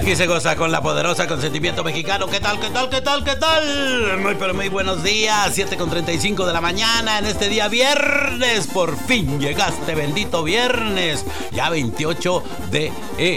aquí se goza con la poderosa consentimiento mexicano. ¿Qué tal? Muy pero muy buenos días. 7:35 de la mañana en este día viernes. Por fin llegaste, bendito viernes. Ya 28 de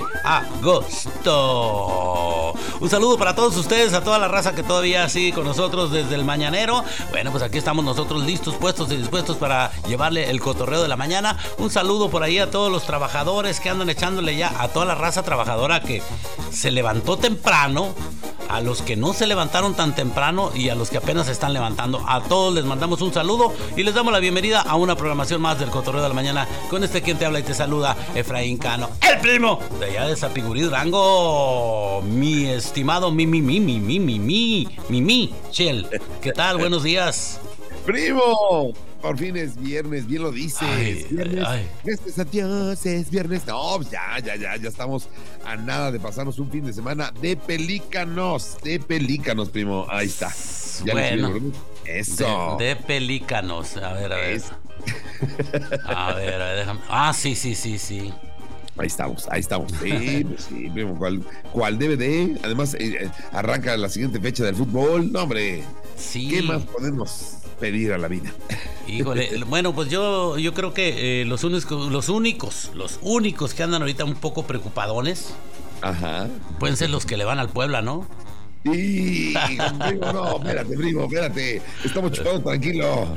agosto. Un saludo para todos ustedes, a toda la raza que todavía sigue con nosotros desde el mañanero. Bueno, pues aquí estamos nosotros listos, puestos y dispuestos para llevarle el cotorreo de la mañana. Un saludo por ahí a todos los trabajadores que andan echándole ya, a toda la raza trabajadora que se levantó temprano, a los que no se levantaron tan temprano y a los que apenas se están levantando. A todos les mandamos un saludo y les damos la bienvenida a una programación más del Cotorreo de la Mañana. Con quien te habla y te saluda, Efraín Cano, el primo de allá de Zapigurí, Durango. Mi estimado Chel. ¿Qué tal? Buenos días. ¡Primo! Por fin es viernes, bien lo dices. Viernes. Gracias a Dios, es viernes. No, ya estamos a nada de pasarnos un fin de semana de pelícanos, primo. Ahí está. Ya bueno, eso. De pelícanos. A ver. A ver, déjame. Sí. Ahí estamos. Sí, primo, ¿cuál DVD? Además, arranca la siguiente fecha del fútbol. No, hombre. Sí. ¿Qué más podemos pedir a la vida? Híjole, bueno, pues yo creo que los únicos que andan ahorita un poco preocupadones, ajá, pueden ser los que le van al Puebla, ¿no? Sí, primo, no, espérate, estamos chupando tranquilo.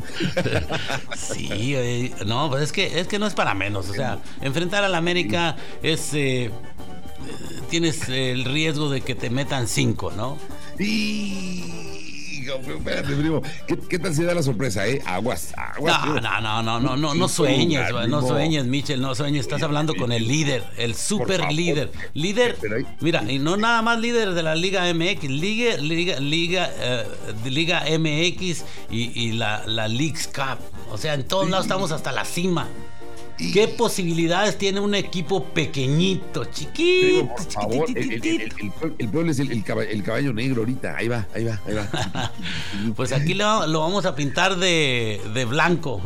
Sí, no, pues es que no es para menos, o sea, enfrentar al América es, tienes el riesgo de que te metan 5, ¿no? Sí. Espérate, primo. ¿Qué tal si da la sorpresa, Aguas. No sueñes, Michel, no sueñes. Estás hablando con el líder, el super líder. Mira, y no nada más líder de la Liga MX, Liga MX y la Leagues Cup. O sea, en todos lados estamos hasta la cima. ¿Qué posibilidades tiene un equipo pequeñito, chiquito? Por favor, el pueblo es el caballo negro ahorita. Ahí va. Pues aquí lo vamos a pintar de blanco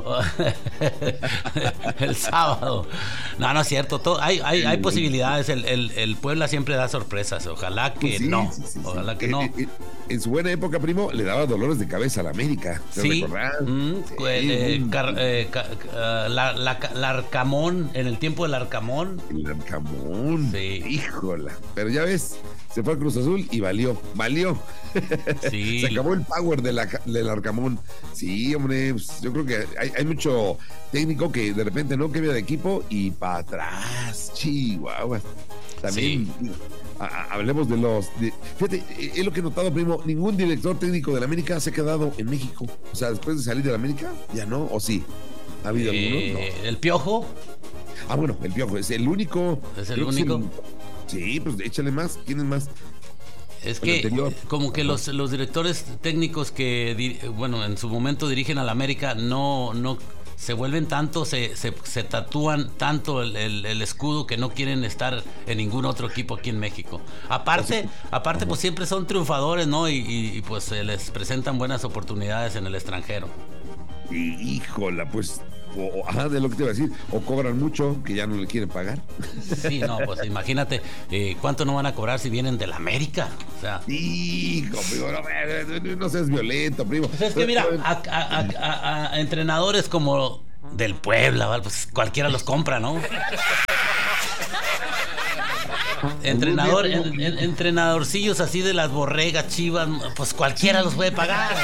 el sábado. No es cierto. Hay posibilidades. El Puebla siempre da sorpresas. Ojalá que sí, no. Sí. Ojalá que no. En su buena época, primo, le daba dolores de cabeza a la América. Sí. Arcamón, en el tiempo del Arcamón. El Arcamón. Sí. Híjola. Pero ya ves, se fue a Cruz Azul y valió. Sí. Se acabó el power del Arcamón. Sí, hombre, pues, yo creo que hay mucho técnico que de repente no cambia de equipo y para atrás. Chihuahua. También. Sí. Hablemos de fíjate, es lo que he notado, primo. Ningún director técnico de la América se ha quedado en México. O sea, después de salir de la América, ya no, ¿o sí? ¿Ha habido alguno? No. ¿El Piojo? Bueno, el Piojo es el único. ¿Es el único? Sí, pues échale más. ¿Quién es más? Es que como que los directores técnicos que, bueno, en su momento dirigen a la América no se vuelven tanto, se tatúan tanto el escudo que no quieren estar en ningún otro equipo aquí en México. Aparte, pues siempre son triunfadores, ¿no? Y pues se les presentan buenas oportunidades en el extranjero. Híjola, pues, de lo que te iba a decir, o cobran mucho que ya no le quieren pagar. Sí, no, pues imagínate cuánto no van a cobrar si vienen de la América. O sea, hijo, primo, no seas violento, primo. Pues es que mira, a entrenadores como del Puebla, ¿vale? Pues cualquiera los compra, ¿no? Entrenadorcillos así de las Borregas, Chivas, pues cualquiera los puede pagar.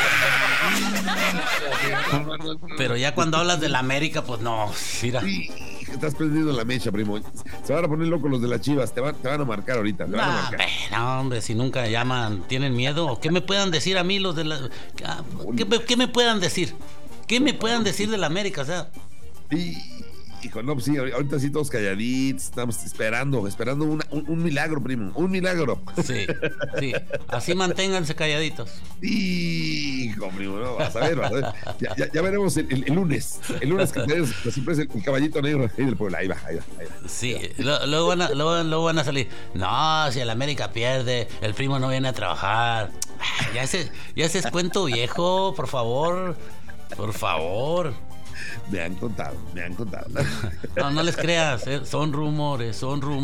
Pero ya cuando hablas de la América, pues no, mira. Sí, estás perdiendo la mecha, primo. Se van a poner locos los de las Chivas, te van a marcar ahorita. No, hombre, si nunca llaman, ¿tienen miedo? ¿Qué me puedan decir a mí los de la... ¿Qué me puedan decir? ¿Qué me puedan decir de la América? O sea... Hijo, no, pues sí, ahorita sí todos calladitos, estamos esperando un milagro, primo, un milagro. Sí, así manténganse calladitos. Hijo, primo, no, vas a ver. Ya veremos el lunes que tenemos siempre es el caballito negro ahí del pueblo, ahí va. Sí, luego van a salir. No, si el América pierde, el primo no viene a trabajar. Ya ese es cuento viejo, por favor. Me han contado. No les creas, son rumores.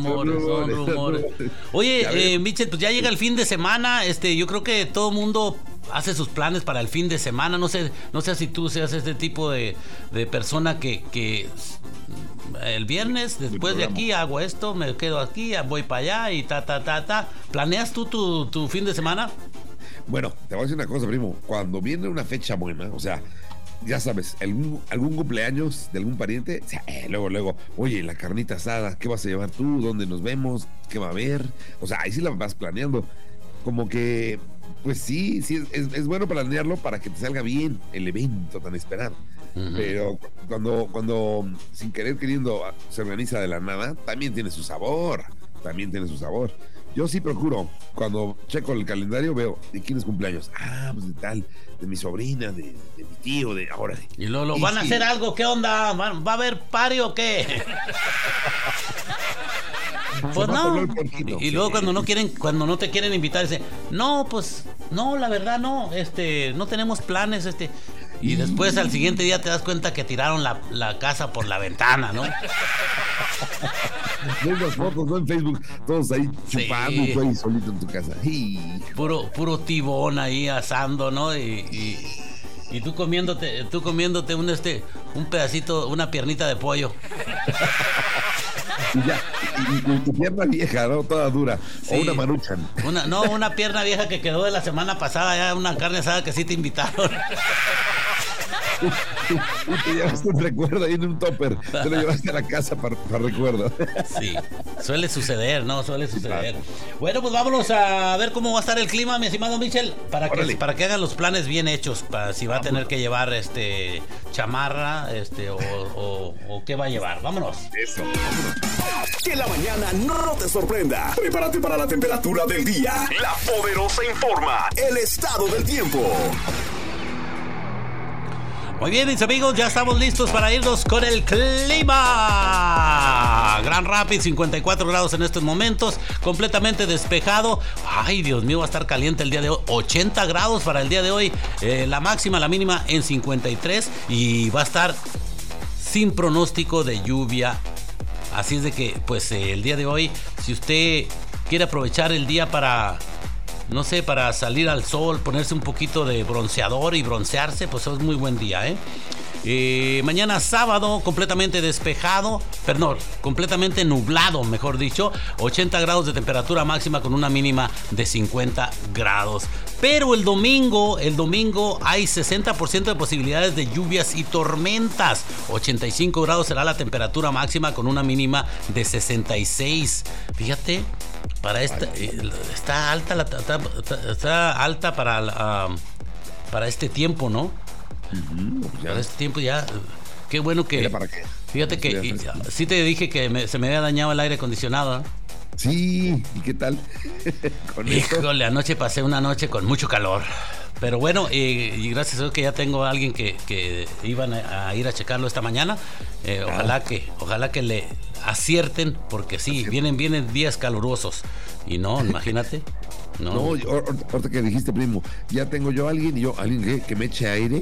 Oye, Michel, pues ya llega el fin de semana. Yo creo que todo mundo hace sus planes para el fin de semana. No sé si tú seas este tipo de persona que el viernes, después de aquí, hago esto, me quedo aquí, voy para allá y ta. ¿Planeas tú tu fin de semana? Bueno, te voy a decir una cosa, primo. Cuando viene una fecha buena, o sea, ya sabes, algún cumpleaños de algún pariente, o sea, luego, oye, la carnita asada, ¿qué vas a llevar tú? ¿Dónde nos vemos? ¿Qué va a haber? O sea, ahí sí la vas planeando. Como que, pues sí, es bueno planearlo para que te salga bien el evento tan esperado. Uh-huh. Pero cuando sin querer queriendo se organiza de la nada, también tiene su sabor. Yo sí procuro, cuando checo el calendario, veo de quién es cumpleaños. Pues de tal, de mi sobrina, de mi tío, de ahora. Y lo van a hacer algo, ¿qué onda? ¿Va a haber party o qué? Pues no. Y luego cuando no te quieren invitar, dicen, no, pues, no, la verdad no, no tenemos planes, Y después al siguiente día te das cuenta que tiraron la casa por la ventana, ¿no? Ves las fotos, ¿no? En Facebook, todos ahí chupando, tú ahí solito en tu casa. Puro tibón ahí asando, ¿no? Y tú comiéndote un pedacito, una piernita de pollo. Y tu pierna vieja, ¿no? Toda dura. Sí. O una maruchan. Una pierna vieja que quedó de la semana pasada, ya una carne asada que sí te invitaron. Y te llevaste un recuerdo ahí en un topper. Te lo llevaste a la casa para recuerdo. Sí, suele suceder, ¿no? Bueno, pues vámonos a ver cómo va a estar el clima, mi estimado Michel, para que hagan los planes bien hechos, para si va a tener que llevar chamarra, o qué va a llevar. Vámonos. Eso. Que la mañana no te sorprenda. Prepárate para la temperatura del día. La Poderosa informa el estado del tiempo. Muy bien, mis amigos, ya estamos listos para irnos con el clima. Grand Rapids, 54 grados en estos momentos, completamente despejado. Ay, Dios mío, va a estar caliente el día de hoy. 80 grados para el día de hoy. La máxima, la mínima en 53. Y va a estar sin pronóstico de lluvia. Así es de que, pues, el día de hoy, si usted quiere aprovechar el día para salir al sol, ponerse un poquito de bronceador y broncearse, pues es muy buen día, mañana sábado, completamente despejado, completamente nublado, mejor dicho, 80 grados de temperatura máxima con una mínima de 50 grados. Pero el domingo hay 60% de posibilidades de lluvias y tormentas. 85 grados será la temperatura máxima con una mínima de 66. Fíjate, para está alta para este tiempo, ¿no? Para este tiempo ya. Qué bueno que. ¿Para qué? Fíjate que sí te dije que se me había dañado el aire acondicionado, ¿no? Sí, ¿y qué tal? Híjole, anoche pasé una noche con mucho calor. Pero bueno, y gracias a Dios que ya tengo a alguien que iban a ir a checarlo esta mañana. Ojalá que le acierten, porque sí, vienen días calurosos. Y no, imagínate. No, ahorita que dijiste, primo, ya tengo yo a alguien, que me eche aire.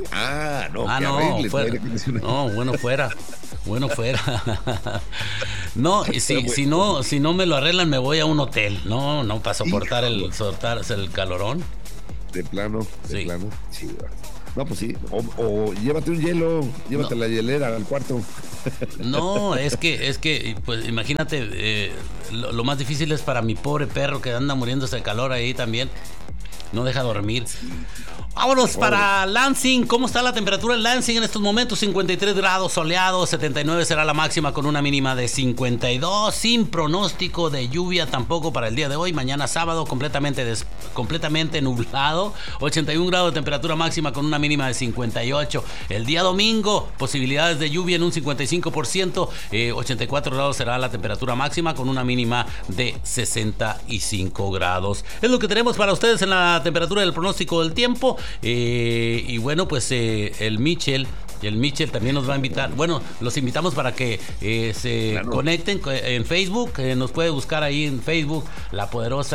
Bueno, fuera. No, y si no me lo arreglan, me voy a un hotel. No, para soportar el calorón. De plano. Sí, no, pues sí. O llévate un hielo, llévate la hielera al cuarto. No, es que pues imagínate, lo más difícil es para mi pobre perro que anda muriéndose de calor ahí también. No deja dormir. Vámonos para Lansing. ¿Cómo está la temperatura en Lansing en estos momentos? 53 grados, soleado, 79 será la máxima con una mínima de 52. Sin pronóstico de lluvia tampoco para el día de hoy. Mañana sábado completamente nublado. 81 grados de temperatura máxima con una mínima de 58. El día domingo, posibilidades de lluvia en un 55%. 84 grados será la temperatura máxima con una mínima de 65 grados. Es lo que tenemos para ustedes en la temperatura del pronóstico del tiempo. Y bueno, pues el Michel también nos va a invitar. Bueno, los invitamos para que se conecten en Facebook. Nos puede buscar ahí en Facebook La Poderosa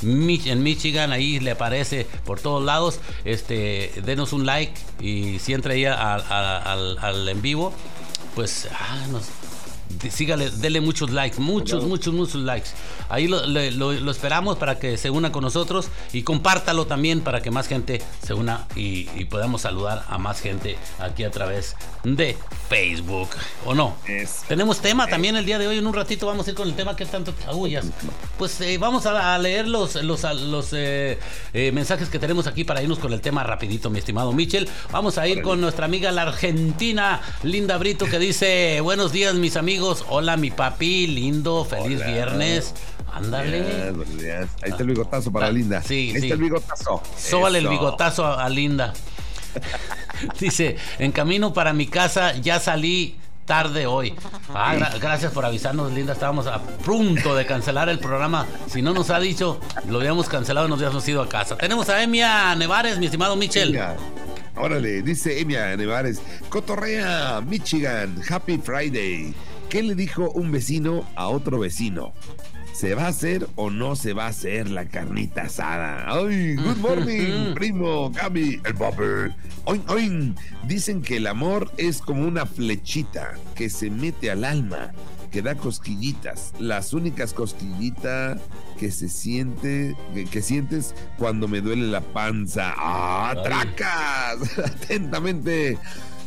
en Michigan, ahí le aparece por todos lados. Denos un like y si entra ahí al en vivo, pues sígale, dele muchos likes, muchos likes. Ahí lo esperamos para que se una con nosotros y compártalo también para que más gente se una y podamos saludar a más gente aquí a través de Facebook, ¿o no? Tenemos tema también el día de hoy. En un ratito vamos a ir con el tema que tanto te agullas. Pues vamos a leer los mensajes que tenemos aquí para irnos con el tema rapidito, mi estimado Michel. Vamos a ir con nuestra amiga la argentina Linda Brito, que dice: buenos días, mis amigos. Hola, mi papi lindo, feliz viernes. Ándale. Buenos días. Ahí está el bigotazo para Linda. Sí, ahí está el bigotazo. Sóbale el bigotazo a Linda. Dice: en camino para mi casa, ya salí tarde hoy. Gracias por avisarnos, Linda. Estábamos a punto de cancelar el programa. Si no nos ha dicho, lo habíamos cancelado y nos habíamos ido a casa. Tenemos a Emia Nevares, mi estimado Michel. Órale, dice Emia Nevares: cotorrea, Michigan, Happy Friday. ¿Qué le dijo un vecino a otro vecino? ¿Se va a hacer o no se va a hacer la carnita asada? ¡Ay! Good morning, primo, Gaby, el papi. ¡Oin, oin! Dicen que el amor es como una flechita que se mete al alma, que da cosquillitas. Las únicas cosquillitas que sientes cuando me duele la panza. ¡Ah, tracas! Atentamente.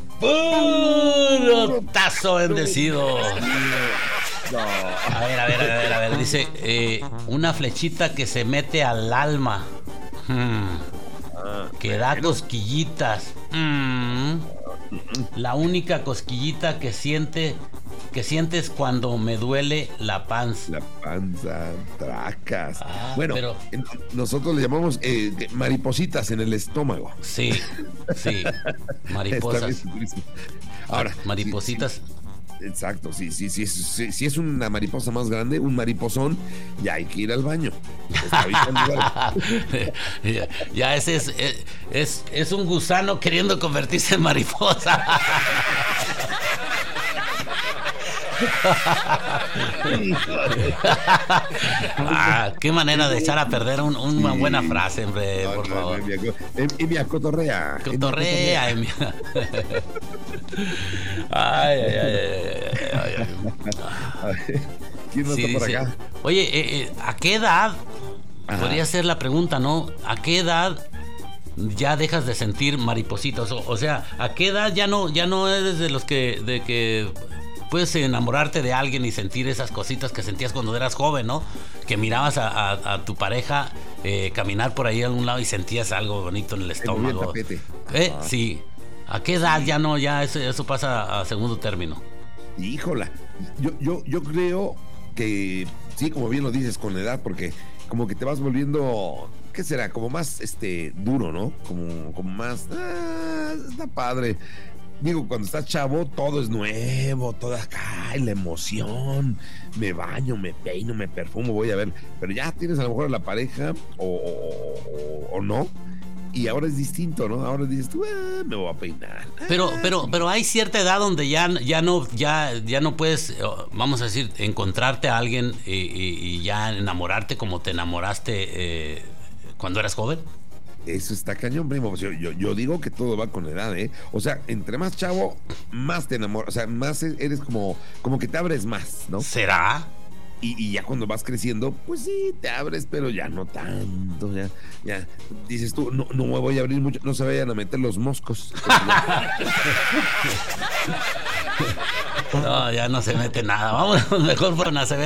¡Puro tazo bendecido! No. A ver. Dice: una flechita que se mete al alma. Que da cosquillitas. La única cosquillita que sientes cuando me duele la panza. La panza, tracas. Bueno, pero nosotros le llamamos maripositas en el estómago. Sí, mariposas. Ahora, maripositas. Exacto, sí, es una mariposa más grande, un mariposón, ya hay que ir al baño. Ya ese es un gusano queriendo convertirse en mariposa. Qué manera de echar a perder una buena frase, hombre, por favor. Emia, cotorrea. Cotorrea, Emia. Ay. ¿Quién no está por acá? Oye, ¿a qué edad? Podría ser la pregunta, ¿no? ¿A qué edad ya dejas de sentir maripositas? O sea, ¿a qué edad ya no eres de los que puedes enamorarte de alguien y sentir esas cositas que sentías cuando eras joven, ¿no? Que mirabas a tu pareja caminar por ahí a algún lado y sentías algo bonito en el estómago. Sí. ¿A qué edad ya eso pasa a segundo término? Híjola, yo creo que sí, como bien lo dices, con la edad, porque como que te vas volviendo, ¿qué será? Como más duro, ¿no? Como más está padre. Digo, cuando estás chavo, todo es nuevo, todo acá, la emoción. Me baño, me peino, me perfumo, voy a ver. Pero ya tienes a lo mejor a la pareja o no. Y ahora es distinto, ¿no? Ahora dices tú, me voy a peinar. Pero hay cierta edad donde ya no puedes, vamos a decir, encontrarte a alguien y ya enamorarte como te enamoraste cuando eras joven. Eso está cañón, primo. Yo digo que todo va con la edad, ¿eh? O sea, entre más chavo, más te enamoras. O sea, más eres como que te abres más, ¿no? ¿Será? Y ya cuando vas creciendo, pues sí, te abres, pero ya no tanto. Ya dices tú, no me voy a abrir mucho, no se vayan a meter los moscos. No, ya no se mete nada. Vámonos mejor por una severa.